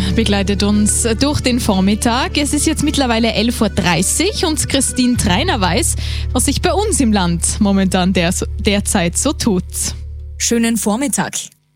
begleitet uns durch den Vormittag. Es ist jetzt mittlerweile 11.30 Uhr und Christine Treiner weiß, was sich bei uns im Land momentan derzeit so tut. Schönen Vormittag.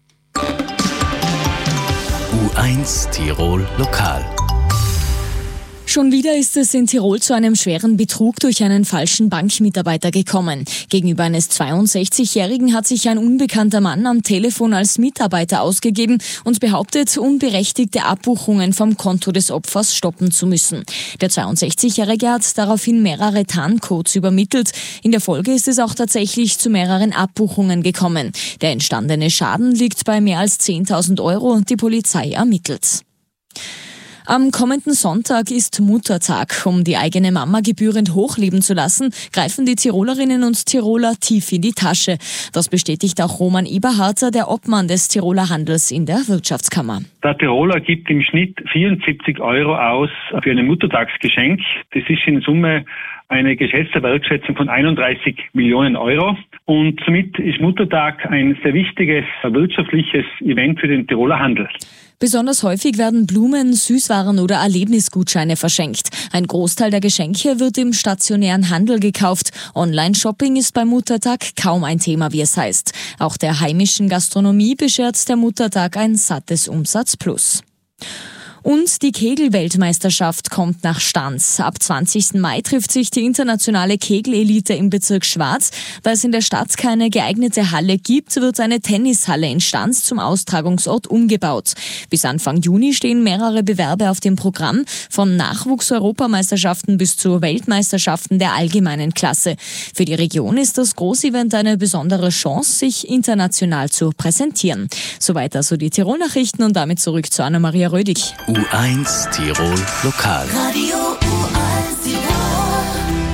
U1 Tirol Lokal. Schon wieder ist es in Tirol zu einem schweren Betrug durch einen falschen Bankmitarbeiter gekommen. Gegenüber eines 62-Jährigen hat sich ein unbekannter Mann am Telefon als Mitarbeiter ausgegeben und behauptet, unberechtigte Abbuchungen vom Konto des Opfers stoppen zu müssen. Der 62-Jährige hat daraufhin mehrere Tarncodes übermittelt. In der Folge ist es auch tatsächlich zu mehreren Abbuchungen gekommen. Der entstandene Schaden liegt bei mehr als 10.000 Euro. Die Polizei ermittelt. Am kommenden Sonntag ist Muttertag. Um die eigene Mama gebührend hochleben zu lassen, greifen die Tirolerinnen und Tiroler tief in die Tasche. Das bestätigt auch Roman Eberharter, der Obmann des Tiroler Handels in der Wirtschaftskammer. Der Tiroler gibt im Schnitt 74 Euro aus für ein Muttertagsgeschenk. Das ist in Summe eine geschätzte Wertschätzung von 31 Millionen Euro. Und somit ist Muttertag ein sehr wichtiges wirtschaftliches Event für den Tiroler Handel. Besonders häufig werden Blumen, Süßwaren oder Erlebnisgutscheine verschenkt. Ein Großteil der Geschenke wird im stationären Handel gekauft. Online-Shopping ist beim Muttertag kaum ein Thema, wie es heißt. Auch der heimischen Gastronomie beschert der Muttertag ein sattes Umsatzplus. Und die Kegel-Weltmeisterschaft kommt nach Stans. Ab 20. Mai trifft sich die internationale Kegelelite im Bezirk Schwarz. Da es in der Stadt keine geeignete Halle gibt, wird eine Tennishalle in Stans zum Austragungsort umgebaut. Bis Anfang Juni stehen mehrere Bewerbe auf dem Programm, von Nachwuchs-Europameisterschaften bis zu Weltmeisterschaften der allgemeinen Klasse. Für die Region ist das Großevent eine besondere Chance, sich international zu präsentieren. Soweit also die Tirol-Nachrichten und damit zurück zu Anna-Maria Rödig. U1 Tirol Lokal. Radio U1 Tirol.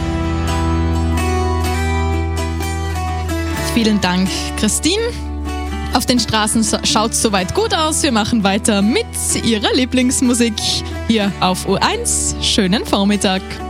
Vielen Dank, Christine. Auf den Straßen schaut es soweit gut aus. Wir machen weiter mit Ihrer Lieblingsmusik hier auf U1. Schönen Vormittag.